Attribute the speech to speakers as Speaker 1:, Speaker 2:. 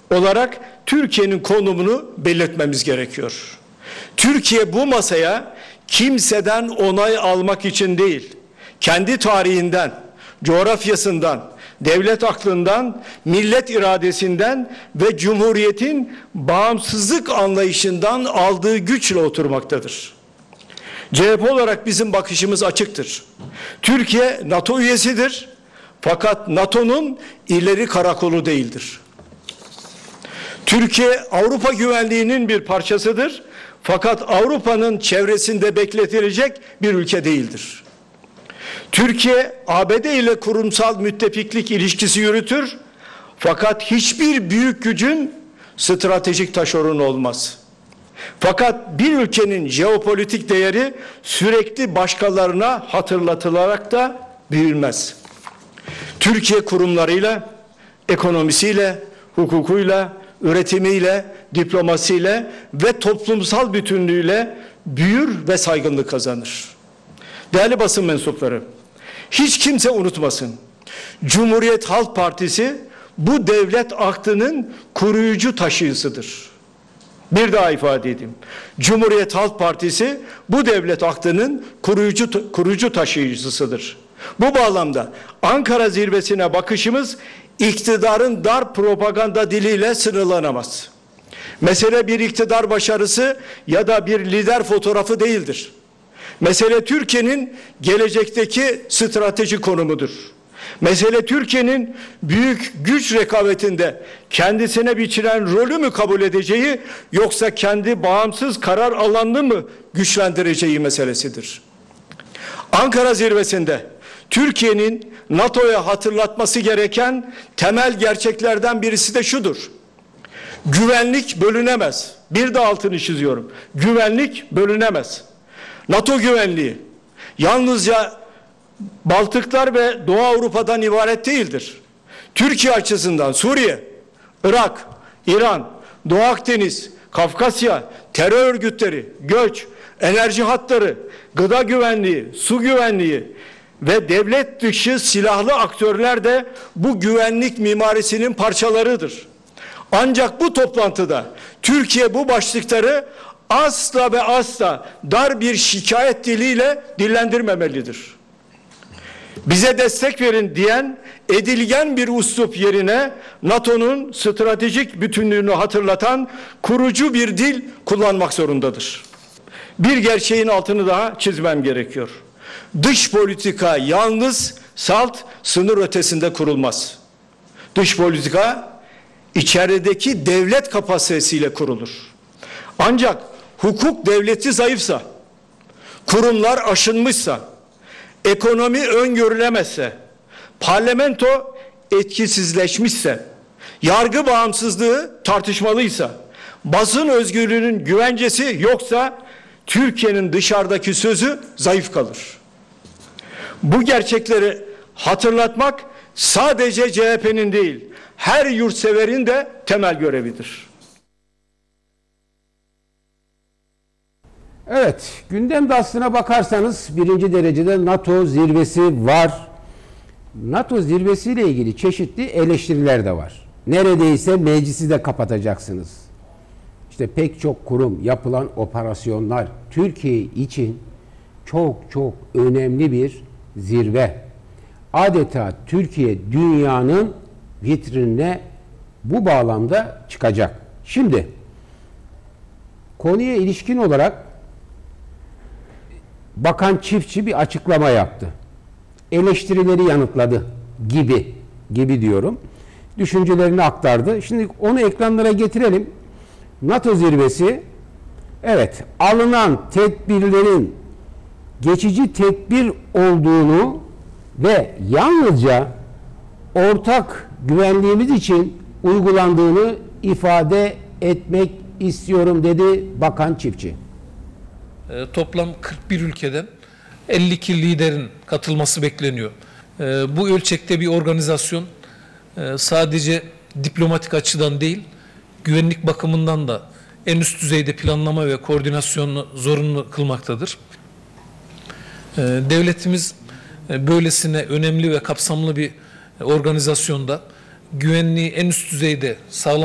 Speaker 1: olarak Türkiye'nin konumunu belirtmemiz gerekiyor. Türkiye bu masaya kimseden onay almak için değil, kendi tarihinden, coğrafyasından, devlet aklından, millet iradesinden ve Cumhuriyet'in bağımsızlık anlayışından aldığı güçle oturmaktadır. CHP olarak bizim bakışımız açıktır. Türkiye NATO üyesidir, fakat NATO'nun ileri karakolu değildir. Türkiye Avrupa güvenliğinin bir parçasıdır, fakat Avrupa'nın çevresinde bekletilecek bir ülke değildir. Türkiye, ABD ile kurumsal müttefiklik ilişkisi yürütür, fakat hiçbir büyük gücün stratejik taşeronu olmaz. Fakat bir ülkenin jeopolitik değeri sürekli başkalarına hatırlatılarak da büyülmez. Türkiye kurumlarıyla, ekonomisiyle, hukukuyla, üretimiyle, diplomasiyle ve toplumsal bütünlüğüyle büyür ve saygınlık kazanır. Değerli basın mensupları, hiç kimse unutmasın. Cumhuriyet Halk Partisi bu devlet aklının koruyucu taşıyıcısıdır. Bir daha ifade edeyim. Cumhuriyet Halk Partisi bu devlet aklının koruyucu taşıyıcısıdır. Bu bağlamda Ankara zirvesine bakışımız iktidarın dar propaganda diliyle sınırlanamaz. Mesele bir iktidar başarısı ya da bir lider fotoğrafı değildir. Mesele Türkiye'nin gelecekteki stratejik konumudur. Mesele Türkiye'nin büyük güç rekabetinde kendisine biçilen rolü mü kabul edeceği, yoksa kendi bağımsız karar alanını mı güçlendireceği meselesidir. Ankara zirvesinde Türkiye'nin NATO'ya hatırlatması gereken temel gerçeklerden birisi de şudur: güvenlik bölünemez. Bir de altını çiziyorum. Güvenlik bölünemez. NATO güvenliği yalnızca Baltıklar ve Doğu Avrupa'dan ibaret değildir. Türkiye açısından Suriye, Irak, İran, Doğu Akdeniz, Kafkasya, terör örgütleri, göç, enerji hatları, gıda güvenliği, su güvenliği ve devlet dışı silahlı aktörler de bu güvenlik mimarisinin parçalarıdır. Ancak bu toplantıda Türkiye bu başlıkları asla ve asla dar bir şikayet diliyle dillendirmemelidir. Bize destek verin diyen edilgen bir üslup yerine NATO'nun stratejik bütünlüğünü hatırlatan kurucu bir dil kullanmak zorundadır. Bir gerçeğin altını daha çizmem gerekiyor. Dış politika yalnız salt sınır ötesinde kurulmaz. Dış politika içerideki devlet kapasitesiyle kurulur. Ancak hukuk devleti zayıfsa, kurumlar aşınmışsa, ekonomi öngörülemezse, parlamento etkisizleşmişse, yargı bağımsızlığı tartışmalıysa, basın özgürlüğünün güvencesi yoksa Türkiye'nin dışarıdaki sözü zayıf kalır. Bu gerçekleri hatırlatmak sadece CHP'nin değil, her yurtseverin de temel görevidir.
Speaker 2: Evet, gündemde aslına bakarsanız birinci derecede NATO zirvesi var. NATO zirvesiyle ilgili çeşitli eleştiriler de var. Neredeyse meclisi de kapatacaksınız. İşte pek çok kurum, yapılan operasyonlar Türkiye için çok çok önemli bir zirve. Adeta Türkiye dünyanın vitrinine bu bağlamda çıkacak. Şimdi konuya ilişkin olarak Bakan Çiftçi bir açıklama yaptı. Eleştirileri yanıtladı gibi diyorum. Düşüncelerini aktardı. Şimdi onu ekranlara getirelim. NATO zirvesi, evet, alınan tedbirlerin geçici tedbir olduğunu ve yalnızca ortak güvenliğimiz için uygulandığını ifade etmek istiyorum dedi Bakan Çiftçi.
Speaker 3: Toplam 41 ülkeden 52 liderin katılması bekleniyor. Bu ölçekte bir organizasyon sadece diplomatik açıdan değil, güvenlik bakımından da en üst düzeyde planlama ve koordinasyonu zorunlu kılmaktadır. Devletimiz böylesine önemli ve kapsamlı bir organizasyonda güvenliği en üst düzeyde sağlamaktadır.